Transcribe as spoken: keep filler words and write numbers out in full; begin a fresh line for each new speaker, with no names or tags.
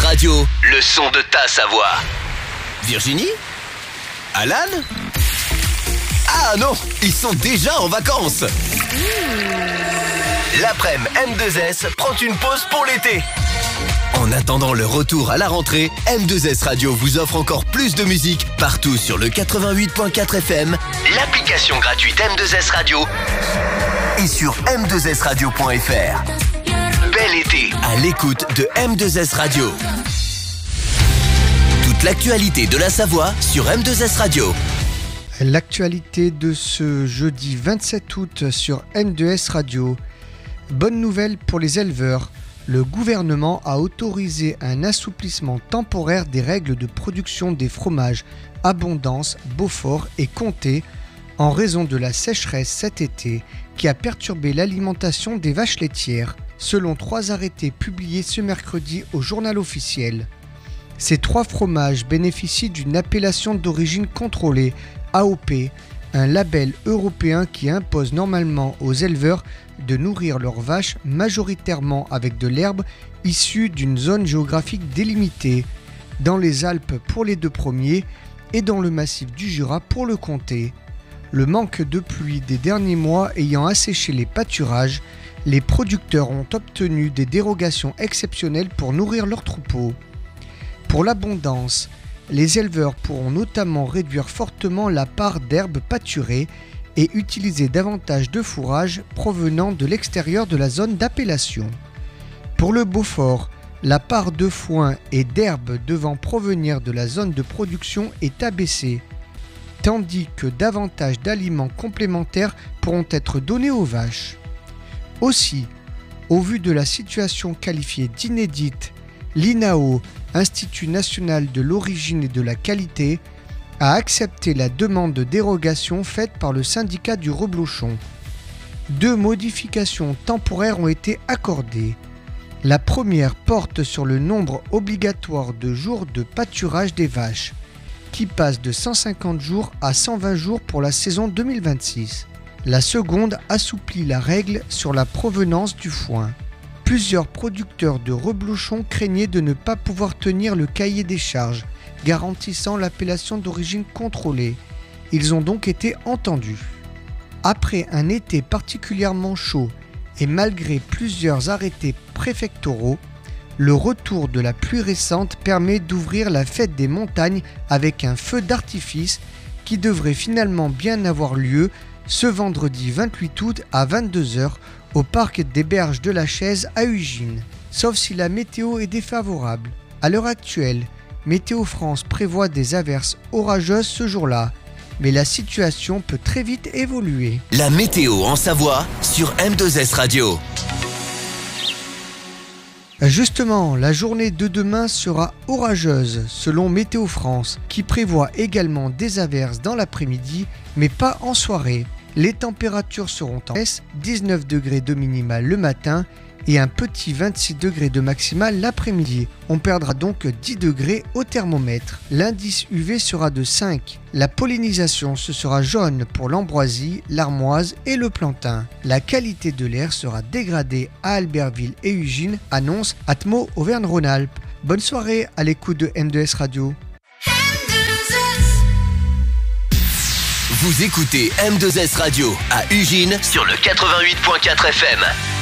Radio, le son de ta Savoie. Virginie? Alan? Ah non, ils sont déjà en vacances. L'après-midi M deux S prend une pause pour l'été. En attendant le retour à la rentrée, M deux S Radio vous offre encore plus de musique partout sur le quatre-vingt-huit point quatre F M, l'application gratuite M deux S Radio et sur m deux s radio point f r. Bel été à l'écoute de M deux S Radio. Toute l'actualité de la Savoie sur M deux S Radio.
L'actualité de ce jeudi vingt-sept août sur M deux S Radio. Bonne nouvelle pour les éleveurs. Le gouvernement a autorisé un assouplissement temporaire des règles de production des fromages Abondance, Beaufort et Comté en raison de la sécheresse cet été qui a perturbé l'alimentation des vaches laitières, selon trois arrêtés publiés ce mercredi au Journal officiel. Ces trois fromages bénéficient d'une appellation d'origine contrôlée, A O P, un label européen qui impose normalement aux éleveurs de nourrir leurs vaches majoritairement avec de l'herbe issue d'une zone géographique délimitée, dans les Alpes pour les deux premiers et dans le massif du Jura pour le Comté. Le manque de pluie des derniers mois ayant asséché les pâturages, les producteurs ont obtenu des dérogations exceptionnelles pour nourrir leurs troupeaux. Pour l'abondance, les éleveurs pourront notamment réduire fortement la part d'herbe pâturée et utiliser davantage de fourrage provenant de l'extérieur de la zone d'appellation. Pour le Beaufort, la part de foin et d'herbe devant provenir de la zone de production est abaissée, tandis que davantage d'aliments complémentaires pourront être donnés aux vaches. Aussi, au vu de la situation qualifiée d'inédite, l'I N A O, Institut national de l'origine et de la qualité, a accepté la demande de dérogation faite par le syndicat du reblochon. Deux modifications temporaires ont été accordées. La première porte sur le nombre obligatoire de jours de pâturage des vaches, qui passe de cent cinquante jours à cent vingt jours pour la saison deux mille vingt-six. La seconde assouplit la règle sur la provenance du foin. Plusieurs producteurs de reblochon craignaient de ne pas pouvoir tenir le cahier des charges, garantissant l'appellation d'origine contrôlée. Ils ont donc été entendus. Après un été particulièrement chaud et malgré plusieurs arrêtés préfectoraux, le retour de la pluie récente permet d'ouvrir la fête des montagnes avec un feu d'artifice qui devrait finalement bien avoir lieu ce vendredi vingt-huit août à vingt-deux heures au parc des Berges de la Chaise à Ugine, sauf si la météo est défavorable. À l'heure actuelle, Météo France prévoit des averses orageuses ce jour-là, mais la situation peut très vite évoluer.
La météo en Savoie sur M deux S Radio.
Justement, la journée de demain sera orageuse selon Météo France, qui prévoit également des averses dans l'après-midi, mais pas en soirée. Les températures seront en baisse, dix-neuf degrés de minimale le matin et un petit vingt-six degrés de maximale l'après-midi. On perdra donc dix degrés au thermomètre. L'indice U V sera de cinq. La pollinisation ce sera jaune pour l'ambroisie, l'armoise et le plantain. La qualité de l'air sera dégradée à Albertville et Ugine, annonce Atmo Auvergne-Rhône-Alpes. Bonne soirée à l'écoute de M deux S Radio.
Vous écoutez M deux S Radio à Ugine sur le quatre-vingt-huit point quatre F M.